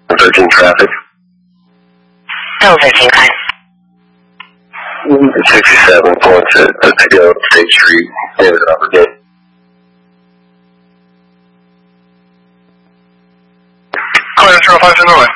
13 traffic. Bill 13, fine. 67 points to go State Street. There's an upper gate. Clear 05 to the line.